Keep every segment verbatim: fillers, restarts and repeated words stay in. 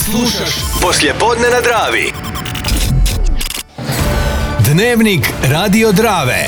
Slušaš Poslijepodne na Dravi. Dnevnik Radio Drave.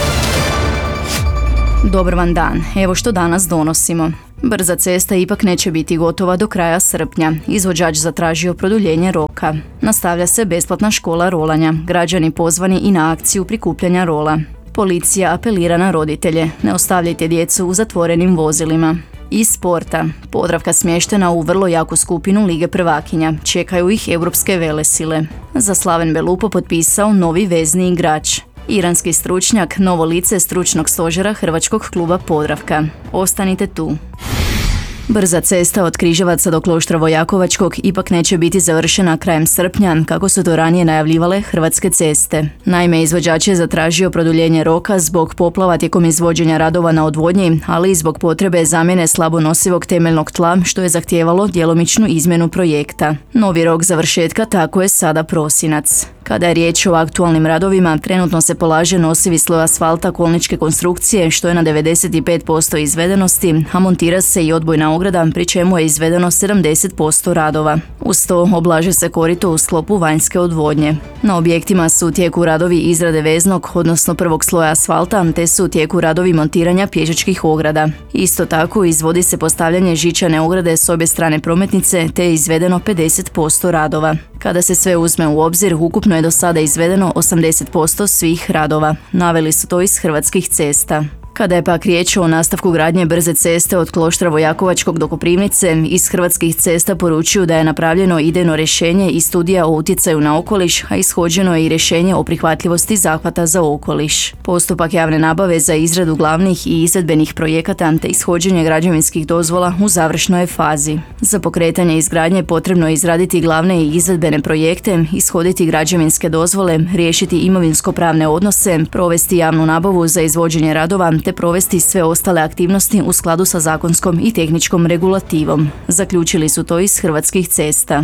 Dobar vam dan. Evo što danas donosimo. Brza cesta ipak neće biti gotova do kraja srpnja. Izvođač zatražio produljenje roka. Nastavlja se besplatna škola rolanja. Građani pozvani i na akciju prikupljanja rola. Policija apelira na roditelje. Ne ostavljajte djecu u zatvorenim vozilima. Iz sporta. Podravka smještena u vrlo jaku skupinu Lige prvakinja. Čekaju ih europske velesile. Za Slaven Belupo potpisao novi vezni igrač. Iranski stručnjak, novo lice stručnog stožera Hrvačkog kluba Podravka. Ostanite tu. Brza cesta od Križevaca do Kloštra Vojakovačkog ipak neće biti završena krajem srpnja, kako su to ranije najavljivale Hrvatske ceste. Naime, izvođač je zatražio produljenje roka zbog poplava tijekom izvođenja radova na odvodnji, ali i zbog potrebe zamjene slabo nosivog temeljnog tla, što je zahtijevalo djelomičnu izmjenu projekta. Novi rok završetka tako je sada prosinac. Kada je riječ o aktualnim radovima, trenutno se polaže nosivi sloj asfalta kolničke konstrukcije, što je na devedeset pet posto izvedenosti, a montira se i odbojna ograda, pri čemu je izvedeno sedamdeset posto radova. Uz to oblaže se korito u sklopu vanjske odvodnje. Na objektima su u tijeku radovi izrade veznog, odnosno prvog sloja asfalta, te su u tijeku radovi montiranja pješačkih ograda. Isto tako izvodi se postavljanje žičane ograde s obje strane prometnice, te je izvedeno pedeset posto radova. Kada se sve uzme u obzir, ukupno je do sada izvedeno osamdeset posto svih radova. Naveli su to iz Hrvatskih cesta. Kada je pak riječ o nastavku gradnje brze ceste od Kloštra Vojakovačkog do Koprivnice, iz Hrvatskih cesta poručuju da je napravljeno idejno rješenje i studija o utjecaju na okoliš, a ishođeno je i rješenje o prihvatljivosti zahvata za okoliš. Postupak javne nabave za izradu glavnih i izvedbenih projekata te ishođenje građevinskih dozvola u završnoj je fazi. Za pokretanje izgradnje potrebno je izraditi glavne i izvedbene projekte, ishoditi građevinske dozvole, riješiti imovinsko-pravne odnose, provesti javnu nabavu za izvođenje radova te provesti sve ostale aktivnosti u skladu sa zakonskom i tehničkom regulativom. Zaključili su to iz Hrvatskih cesta.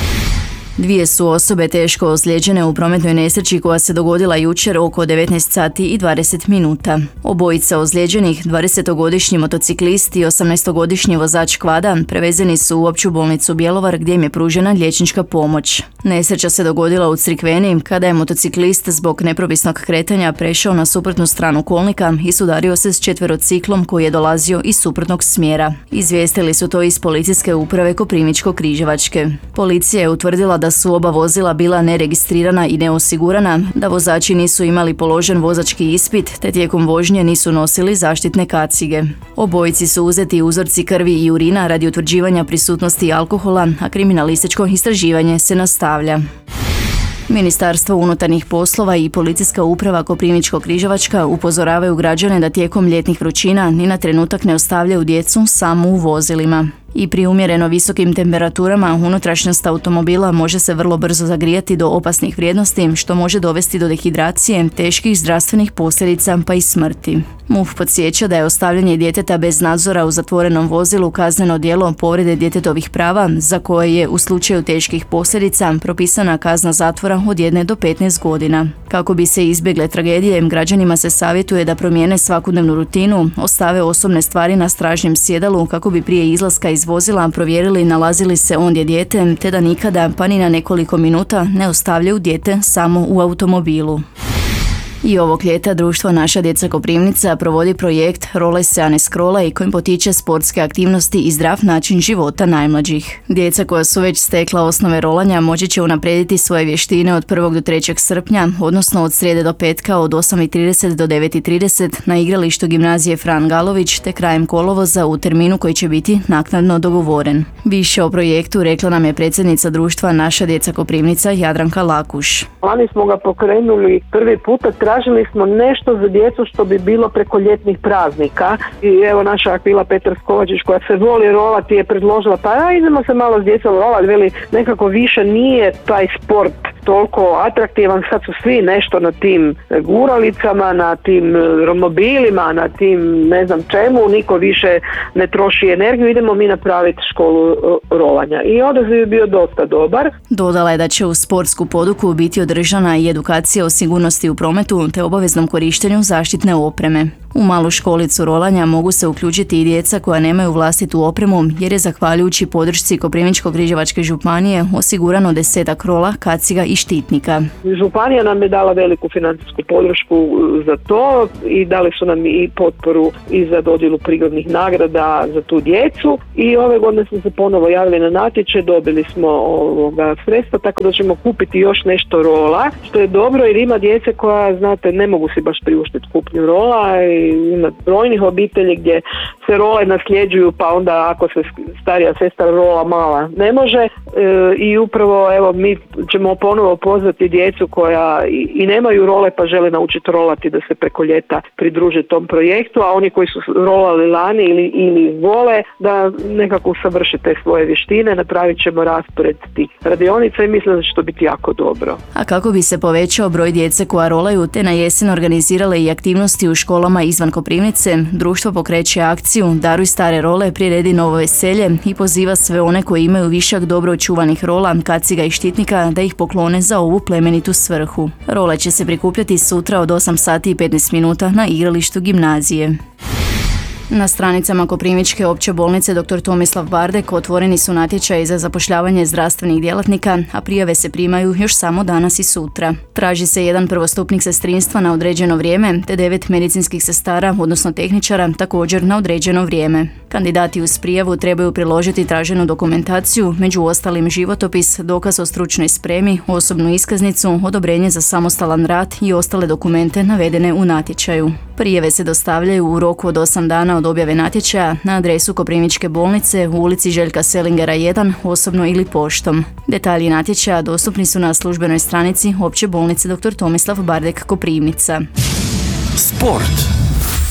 Dvije su osobe teško ozlijeđene u prometnoj nesreći koja se dogodila jučer oko devetnaest sati i dvadeset minuta. Obojica ozlijeđenih, dvadesetogodišnji motociklist i osamnaestogodišnji vozač kvada, prevezeni su u opću bolnicu Bjelovar gdje im je pružena liječnička pomoć. Nesreća se dogodila u Crikveni kada je motociklist zbog nepropisnog kretanja prešao na suprotnu stranu kolnika i sudario se s četverociklom koji je dolazio iz suprotnog smjera. Izvijestili su to iz policijske uprave Koprivničko-križevačke. Policija je utvrdila da su oba vozila bila neregistrirana i neosigurana, da vozači nisu imali položen vozački ispit, te tijekom vožnje nisu nosili zaštitne kacige. Obojici su uzeti uzorci krvi i urina radi utvrđivanja prisutnosti alkohola, a kriminalističko istraživanje se nastavlja. Ministarstvo unutarnjih poslova i policijska uprava Koprivničko-križevačka upozoravaju građane da tijekom ljetnih vrućina ni na trenutak ne ostavljaju djecu samo u vozilima. I pri umjereno visokim temperaturama unutrašnjost automobila može se vrlo brzo zagrijati do opasnih vrijednosti, što može dovesti do dehidracije, teških zdravstvenih posljedica pa i smrti. MUP podsjeća da je ostavljanje djeteta bez nadzora u zatvorenom vozilu kazneno djelo povrede djetetovih prava, za koje je u slučaju teških posljedica propisana kazna zatvora od jedne do petnaest godina. Kako bi se izbjegle tragedije, građanima se savjetuje da promijene svakodnevnu rutinu, ostave osobne stvari na stražnjem sjedalu kako bi prije izlaska iz vozila provjerili nalazi li se ondje dijete, te da nikada, pa ni na nekoliko minuta, ne ostavljaju dijete samo u automobilu. I ovog ljeta društvo Naša djeca Koprivnica provodi projekt Rolaj se, a ne skrolaj, kojim potiče sportske aktivnosti i zdrav način života najmlađih. Djeca koja su već stekla osnove rolanja moći će unaprijediti svoje vještine od prvog do trećeg srpnja, odnosno od srijede do petka od osam i trideset do devet i trideset na igralištu gimnazije Fran Galović, te krajem kolovoza u terminu koji će biti naknadno dogovoren. Više o projektu rekla nam je predsjednica društva Naša djeca Koprivnica Jadranka Lakuš. Lani smo ga pokrenuli prvi puta. Tražili smo nešto za djecu što bi bilo preko ljetnih praznika i evo naša Akvila Petar Skovačić koja se voli rolati je predložila pa ja, idemo se malo s djecom rolati, veli nekako više nije taj sport toliko atraktivan, sad su svi nešto na tim guralicama, na tim romobilima, na tim ne znam čemu, niko više ne troši energiju, idemo mi napraviti školu rolanja i odaziv je bio dosta dobar. Dodala je da će u sportsku poduku biti održana i edukacija o sigurnosti u prometu te obaveznom korištenju zaštitne opreme. U malu školicu rolanja mogu se uključiti i djeca koja nemaju vlastitu opremu jer je zahvaljujući podršci Koprivničko-križevačke županije osigurano desetak rola, kaciga i štitnika. Županija nam je dala veliku financijsku podršku za to i dali su nam i potporu i za dodjelu prigodnih nagrada za tu djecu i ove godine smo se ponovo javili na natječaj, dobili smo ovoga sredstva tako da ćemo kupiti još nešto rola, što je dobro jer ima djece koja, znate, ne mogu si baš priuštiti kupnju rola i ima brojnih obitelji gdje se role nasljeđuju pa onda ako se starija sestra rola mala ne može e, i upravo evo mi ćemo ponovo pozvati djecu koja i, i nemaju role pa žele naučiti rolati da se preko ljeta pridruže tom projektu, a oni koji su rolali lani ili, ili vole da nekako usavrše te svoje vještine, napravit ćemo raspored tih radionica i mislim da će to biti jako dobro. A kako bi se povećao broj djece koja rolaju te na jesen organizirale i aktivnosti u školama izvan Koprivnice, društvo pokreće akciju Daruj stare role, priredi novo veselje i poziva sve one koji imaju višak dobro očuvanih rola, kaciga i štitnika da ih poklone za ovu plemenitu svrhu. Role će se prikupljati sutra od osam sati i petnaest minuta na igralištu gimnazije. Na stranicama Koprivničke opće bolnice doktor Tomislav Bardek otvoreni su natječaji za zapošljavanje zdravstvenih djelatnika, a prijave se primaju još samo danas i sutra. Traži se jedan prvostupnik sestrinstva na određeno vrijeme, te devet medicinskih sestara, odnosno tehničara, također na određeno vrijeme. Kandidati uz prijavu trebaju priložiti traženu dokumentaciju, među ostalim životopis, dokaz o stručnoj spremi, osobnu iskaznicu, odobrenje za samostalan rad i ostale dokumente navedene u natječaju. Prijave se dostavljaju u roku od osam dana od objave natječaja na adresu Koprivničke bolnice u ulici Željka Selingera jedan, osobno ili poštom. Detalji natječaja dostupni su na službenoj stranici Opće bolnice doktor Tomislav Bardek Koprivnica. Sport.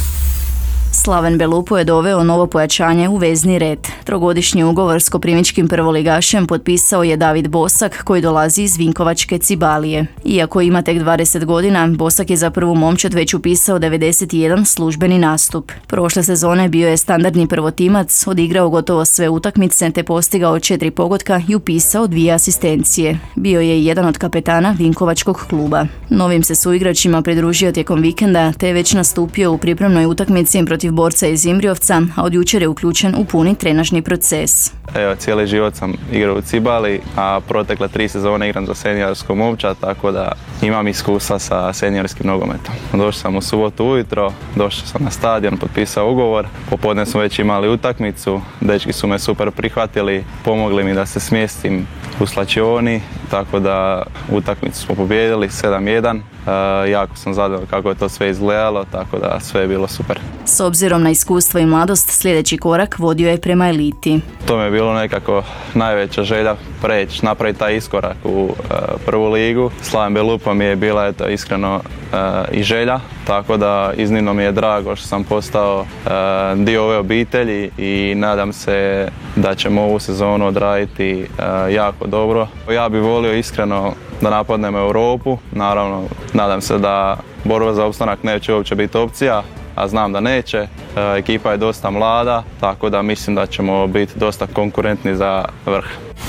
Slaven Belupo je doveo novo pojačanje u vezni red. Trogodišnji ugovor s koprivničkim prvoligašem potpisao je David Bosak koji dolazi iz Vinkovačke Cibalije. Iako ima tek dvadeset godina, Bosak je za prvu momčad već upisao devedeset jedan službeni nastup. Prošle sezone bio je standardni prvotimac, odigrao gotovo sve utakmice te postigao četiri pogotka i upisao dvije asistencije. Bio je jedan od kapetana Vinkovačkog kluba. Novim se suigračima pridružio tijekom vikenda te je već nastupio u pripremnoj utakmici protiv borca iz Imbriovca, a od jučer je uključen u puni trenažni proces. Evo, cijeli život sam igrao u Cibali, a protekle tri sezone igram za seniorsku momčad, tako da imam iskustva sa seniorskim nogometom. Došao sam u subotu ujutro, došao sam na stadion, potpisao ugovor, popodne smo već imali utakmicu, dečki su me super prihvatili, pomogli mi da se smjestim u slačioni, tako da utakmicu smo pobijedili sedam jedan. E, jako sam zadovoljan kako je to sve izgledalo, tako da sve je bilo super. S obzirom na iskustvo i mladost, sljedeći korak vodio je prema eliti. To mi je bilo nekako najveća želja preći, napraviti taj iskorak u e, prvu ligu. Slaven Belupo mi je bila eto, iskreno e, i želja, tako da iznimno mi je drago što sam postao e, dio ove obitelji i nadam se da ćemo ovu sezonu odraditi e, jako dobro. Ja bih volio iskreno da napadnem Europu, naravno nadam se da borba za opstanak neće uopće biti opcija, a znam da neće. E, ekipa je dosta mlada, tako da mislim da ćemo biti dosta konkurentni za vrh.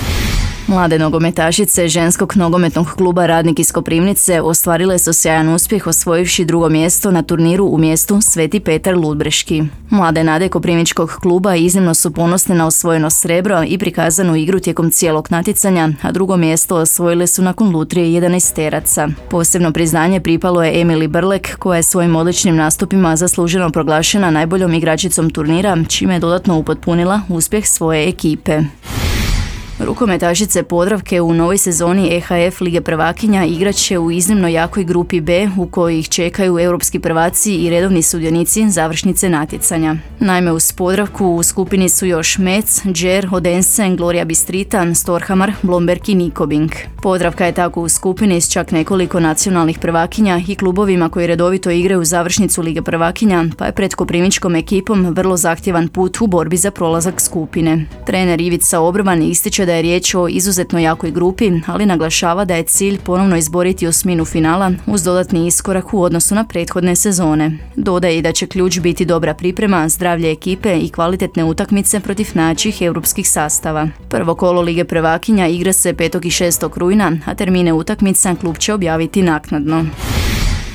Mlade nogometašice ženskog nogometnog kluba Radnik iz Koprivnice ostvarile su sjajan uspjeh osvojivši drugo mjesto na turniru u mjestu Sveti Petar Ludbreški. Mlade nade Koprivničkog kluba iznimno su ponosne na osvojeno srebro i prikazanu igru tijekom cijelog natjecanja, a drugo mjesto osvojile su nakon lutrije jedanaesteraca. Posebno priznanje pripalo je Emili Brlek, koja je svojim odličnim nastupima zasluženo proglašena najboljom igračicom turnira, čime je dodatno upotpunila uspjeh svoje ekipe. Rukometašice Podravke u novoj sezoni E H F Lige prvakinja igraće u iznimno jakoj grupi B u kojoj ih čekaju europski prvaci i redovni sudionici završnice natjecanja. Naime, uz Podravku u skupini su još Metz, Džer, Odense, Gloria Bistritan, Storhamar, Blomberg i Nikobing. Podravka je tako u skupini s čak nekoliko nacionalnih prvakinja i klubovima koji redovito igraju završnicu Lige prvakinja, pa je pred koprivničkom ekipom vrlo zahtjevan put u borbi za prolazak skupine. Trener Ivica Obrovan ističe da je riječ o izuzetno jakoj grupi, ali naglašava da je cilj ponovno izboriti osminu finala uz dodatni iskorak u odnosu na prethodne sezone. Dodaje i da će ključ biti dobra priprema, zdravlje ekipe i kvalitetne utakmice protiv najjačih europskih sastava. Prvo kolo Lige prvakinja igra se petog i šestog rujna, a termine utakmica klub će objaviti naknadno.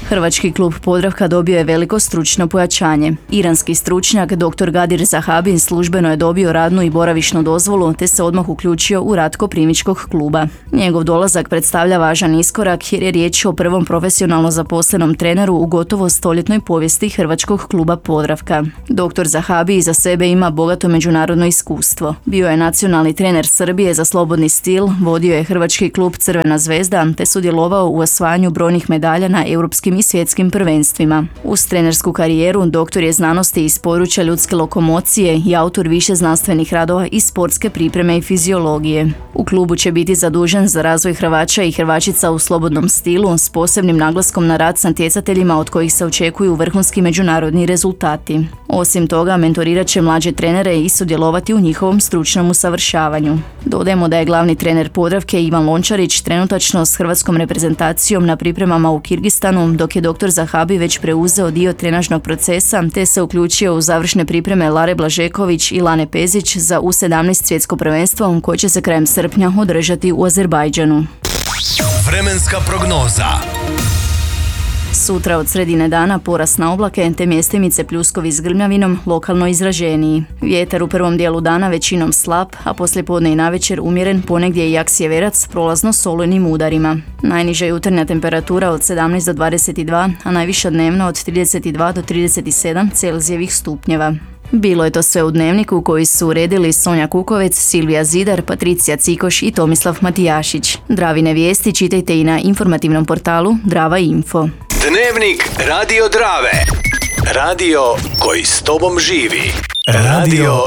Hrvački klub Podravka dobio je veliko stručno pojačanje. Iranski stručnjak dr. Gadir Zahabi službeno je dobio radnu i boravišnu dozvolu te se odmah uključio u rad koprivničkog kluba. Njegov dolazak predstavlja važan iskorak jer je riječ o prvom profesionalno zaposlenom treneru u gotovo stoljetnoj povijesti Hrvačkog kluba Podravka. dr. Zahabi iza sebe ima bogato međunarodno iskustvo. Bio je nacionalni trener Srbije za slobodni stil, vodio je Hrvački klub Crvena zvezda te sudjelovao u osvajanju brojnih medalja na europskim i svjetskim prvenstvima. Uz trenersku karijeru doktor je znanosti iz područja ljudske lokomocije i autor više znanstvenih radova iz sportske pripreme i fiziologije. U klubu će biti zadužen za razvoj Hrvača i Hrvačica u slobodnom stilu s posebnim naglaskom na rad s natjecateljima od kojih se očekuju vrhunski međunarodni rezultati. Osim toga, mentorirat će mlađe trenere i sudjelovati u njihovom stručnom usavršavanju. Dodajemo da je glavni trener Podravke Ivan Lončarić trenutačno s hrvatskom reprezentacijom na pripremama u Kirgistanu, dok je dr. Zahabi već preuzeo dio trenažnog procesa te se uključio u završne pripreme Lare Blažeković i Lane Pezić za U sedamnaest svjetsko prvenstvo koje će se krajem srpnja održati u Azerbajdžanu. Vremenska prognoza. Sutra od sredine dana porast na oblake te mjestimice pljuskovi s grmljavinom, lokalno izraženiji. Vjetar u prvom dijelu dana većinom slab, a poslijepodne i navečer umjeren, ponegdje i jak sjeverac prolazno s olujnim udarima. Najniža jutarnja temperatura od sedamnaest do dvadeset dva, a najviša dnevno od trideset dva do trideset sedam Celzijevih stupnjeva. Bilo je to sve u Dnevniku koji su uredili Sonja Kukovec, Silvija Zidar, Patricija Cikoš i Tomislav Matijašić. Dravine vijesti čitajte i na informativnom portalu Drava Info. Dnevnik Radio Drave. Radio koji s tobom živi. Radio